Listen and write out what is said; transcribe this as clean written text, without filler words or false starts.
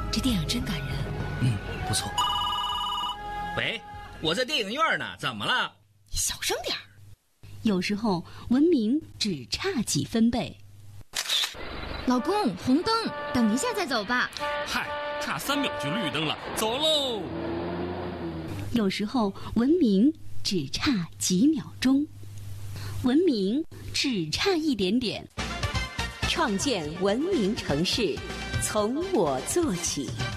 这电影真感人。 不错。喂，我在电影院呢，怎么了？ 你小声点儿。 有时候文明只差几分贝。 老公，红灯，等一下再走吧。 嗨，差3秒就绿灯了，走喽。 有时候文明只差几秒钟，文明只差一点点。 创建文明城市，从我做起。